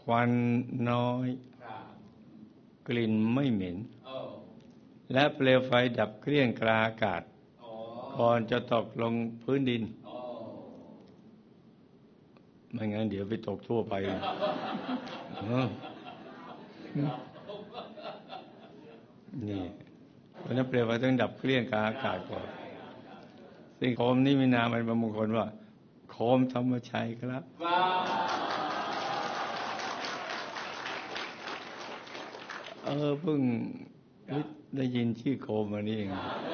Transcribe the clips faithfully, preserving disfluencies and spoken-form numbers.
ควันน้อยกลิ่นไม่เหม็นและเปลวไฟดับเกลี้ยงกลางอากาศก่อนจะตกลงพื้นดินไม่งั้นเดี๋ยวไปตกทั่วไปนี่เพราะนั้นเปลวไฟต้องดับเกลี้ยงกลางอากาศก่อนซึ่งโคมนี้มีนามเป็นมงคลว่าโคมธรรมชัยครับเออเพิ่งได้ยินชื่อโคมมานี่เอง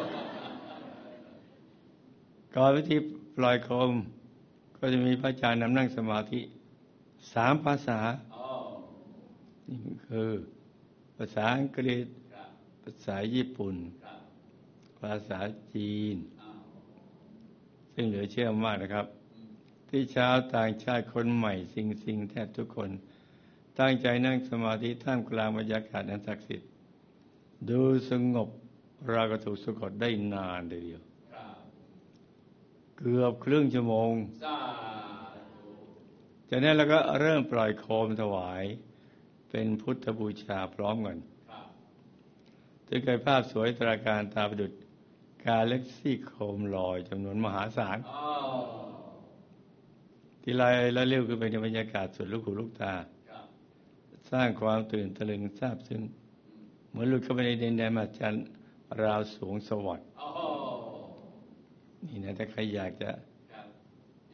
ก่อนวิธีปล่อยโคมก็จะมีพระอาจารย์นำนั่งสมาธิสามภาษานี่คือภาษาอังกฤษภาษาญี่ปุ่นภาษาจีนซึ่งเหลือเชื่อมากนะครับที่ชาวต่างชาติคนใหม่สิงสิงแทบทุกคนตั้งใจนั่งสมาธิท่ามกลางบรรยากาศอันศักดิ์สิทธิ์ดูสงบราวกับถูกสะกดได้นานทีเดียวเกือบครึ่งชั่วโมงจากนั้นเราก็เริ่มปล่อยโคมถวายเป็นพุทธบูชาพร้อมกันจะเกิดภาพสวยตราการตาประดุจกาแล็กซี่โคมลอยจำนวนมหาศาลที่ลอยละเลี้ยวขึ้นไปในบรรยากาศสุดลูกหูลูกตาสร้างความตื่นตะลึงซาบซึ้งเหมือนหลุดเข้าไปในดินแดนมหัศจรรย์ราวสูงสวรรค์นี่นะถ้าใครอยากจะ